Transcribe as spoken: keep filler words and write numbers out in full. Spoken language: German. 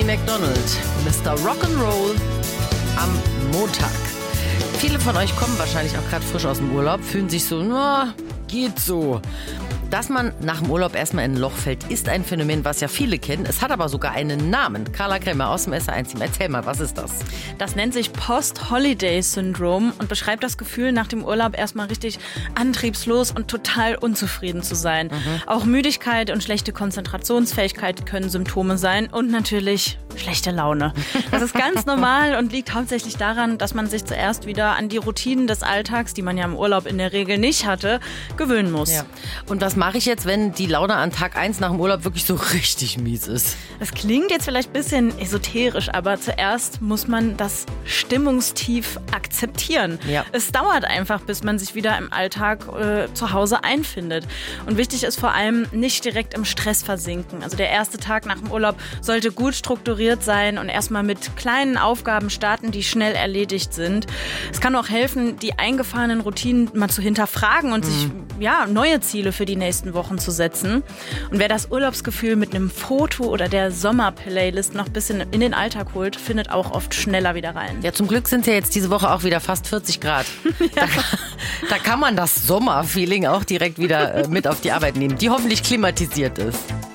McDonald, Mister Rock'n'Roll am Montag. Viele von euch kommen wahrscheinlich auch gerade frisch aus dem Urlaub, fühlen sich so, na, geht so. Dass man nach dem Urlaub erstmal in ein Loch fällt, ist ein Phänomen, was ja viele kennen. Es hat aber sogar einen Namen. Carla Krämer aus dem S R eins Team. Erzähl mal, was ist das? Das nennt sich Post-Holiday-Syndrom und beschreibt das Gefühl, nach dem Urlaub erstmal richtig antriebslos und total unzufrieden zu sein. Mhm. Auch Müdigkeit und schlechte Konzentrationsfähigkeit können Symptome sein und natürlich schlechte Laune. Das ist ganz normal und liegt hauptsächlich daran, dass man sich zuerst wieder an die Routinen des Alltags, die man ja im Urlaub in der Regel nicht hatte, gewöhnen muss. Ja. Und was mache ich jetzt, wenn die Laune an Tag eins nach dem Urlaub wirklich so richtig mies ist? Das klingt jetzt vielleicht ein bisschen esoterisch, aber zuerst muss man das Stimmungstief akzeptieren. Ja. Es dauert einfach, bis man sich wieder im Alltag äh, zu Hause einfindet. Und wichtig ist vor allem, nicht direkt im Stress versinken. Also der erste Tag nach dem Urlaub sollte gut strukturiert sein und erstmal mit kleinen Aufgaben starten, die schnell erledigt sind. Es kann auch helfen, die eingefahrenen Routinen mal zu hinterfragen und mhm. sich ja, neue Ziele für die nächsten Wochen zu setzen. Und wer das Urlaubsgefühl mit einem Foto oder der Sommer-Playlist noch ein bisschen in den Alltag holt, findet auch oft schneller wieder rein. Ja, zum Glück sind es ja jetzt diese Woche auch wieder fast vierzig Grad. Ja. Da, da kann man das Sommerfeeling auch direkt wieder äh, mit auf die Arbeit nehmen, die hoffentlich klimatisiert ist.